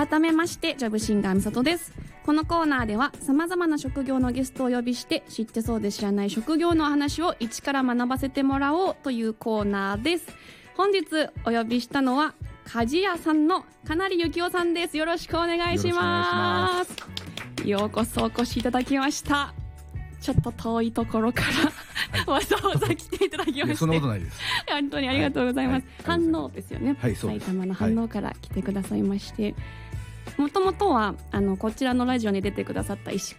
改めましてジョブシンガーみさとです。このコーナーでは様々な職業のゲストをお呼びして知ってそうで知らない職業の話を一から学ばせてもらおうというコーナーです。本日お呼びしたのは鍛冶屋さんの金成幸男さんです。よろしくお願いします。ようこそお越しいただきました。ちょっと遠いところからわざわざ来ていただきまして、 そんなことないです。 本当にありがとうございます。飯能ですよね。 はい、そうです。 埼玉の飯能から来てくださいまして、もともとはこちらのラジオに出てくださった石